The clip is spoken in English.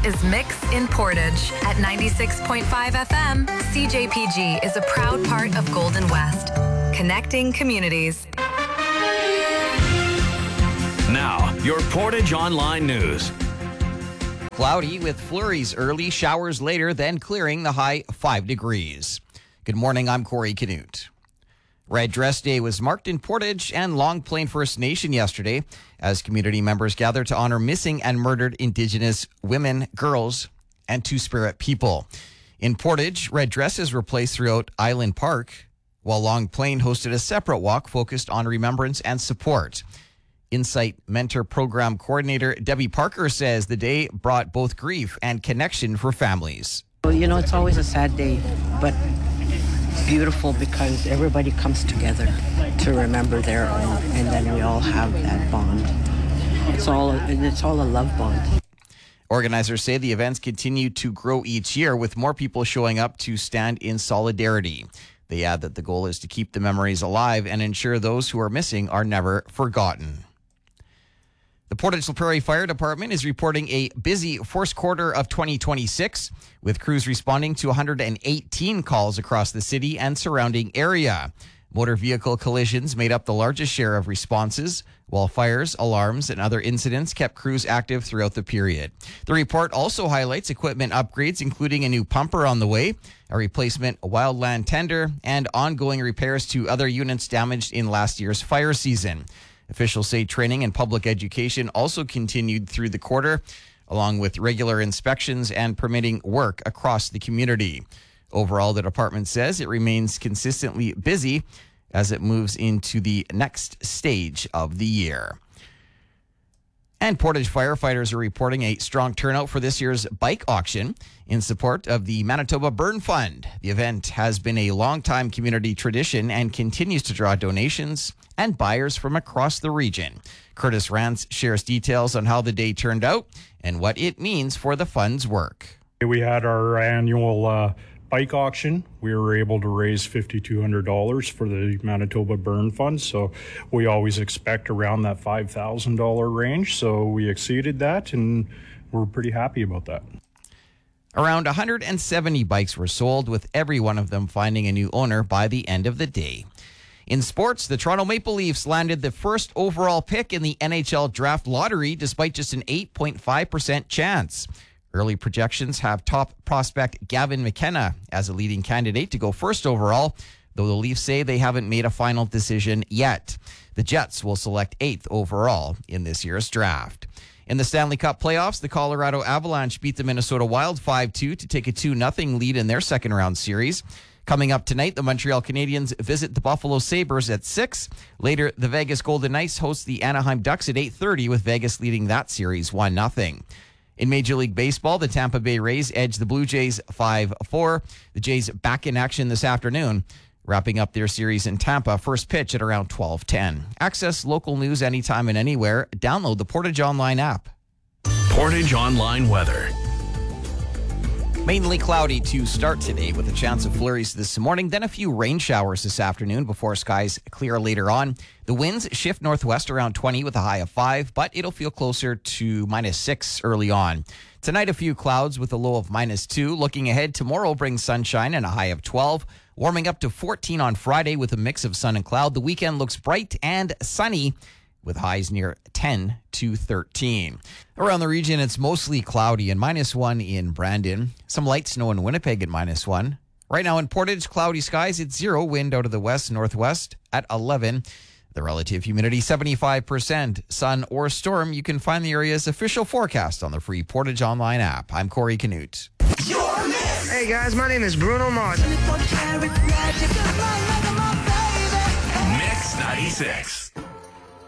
is Mix in Portage. At 96.5 FM, CJPG is a proud part of Golden West, connecting communities. Now, your Portage Online News. Cloudy with flurries early, showers later, then clearing, the high 5 degrees. Good morning, I'm Corey Canute. Red Dress Day was marked in Portage and Long Plain First Nation yesterday as community members gathered to honor missing and murdered Indigenous women, girls, and Two-Spirit people. In Portage, red dresses were placed throughout Island Park, while Long Plain hosted a separate walk focused on remembrance and support. Insight Mentor Program Coordinator Debbie Parker says the day brought both grief and connection for families. You know, it's always a sad day, but beautiful because everybody comes together to remember their own, and then we all have that bond. It's all a love bond. Organizers say the events continue to grow each year with more people showing up to stand in solidarity. They add that the goal is to keep the memories alive and ensure those who are missing are never forgotten. The Portage La Prairie Fire Department is reporting a busy first quarter of 2026, with crews responding to 118 calls across the city and surrounding area. Motor vehicle collisions made up the largest share of responses, while fires, alarms, and other incidents kept crews active throughout the period. The report also highlights equipment upgrades, including a new pumper on the way, a replacement wildland tender, and ongoing repairs to other units damaged in last year's fire season. Officials say training and public education also continued through the quarter, along with regular inspections and permitting work across the community. Overall, the department says it remains consistently busy as it moves into the next stage of the year. And Portage firefighters are reporting a strong turnout for this year's bike auction in support of the Manitoba Burn Fund. The event has been a long-time community tradition and continues to draw donations and buyers from across the region. Curtis Rance shares details on how the day turned out and what it means for the fund's work. We had our annual bike auction. We were able to raise $5,200 for the Manitoba Burn Fund, so we always expect around that $5,000 range, so we exceeded that and we're pretty happy about that. Around 170 bikes were sold, with every one of them finding a new owner by the end of the day. In sports, the Toronto Maple Leafs landed the first overall pick in the NHL draft lottery despite just an 8.5% chance. Early projections have top prospect Gavin McKenna as a leading candidate to go first overall, though the Leafs say they haven't made a final decision yet. The Jets will select 8th overall in this year's draft. In the Stanley Cup playoffs, the Colorado Avalanche beat the Minnesota Wild 5-2 to take a 2-0 lead in their second-round series. Coming up tonight, the Montreal Canadiens visit the Buffalo Sabres at 6. Later, the Vegas Golden Knights host the Anaheim Ducks at 8:30, with Vegas leading that series 1-0. In Major League Baseball, the Tampa Bay Rays edged the Blue Jays 5-4. The Jays back in action this afternoon, wrapping up their series in Tampa. First pitch at around 12:10. Access local news anytime and anywhere. Download the Portage Online app. Portage Online weather. Mainly cloudy to start today with a chance of flurries this morning, then a few rain showers this afternoon before skies clear later on. The winds shift northwest around 20 with a high of 5, but it'll feel closer to -6 early on. Tonight, a few clouds with a low of -2. Looking ahead, tomorrow brings sunshine and a high of 12, warming up to 14 on Friday with a mix of sun and cloud. The weekend looks bright and sunny with highs near 10 to 13. Around the region, it's mostly cloudy and -1 in Brandon. Some light snow in Winnipeg at -1. Right now in Portage, cloudy skies at 0, wind out of the west-northwest at 11. The relative humidity 75%. Sun or storm, you can find the area's official forecast on the free Portage Online app. I'm Corey Canute. Hey guys, my name is Bruno Mars. Mix 96.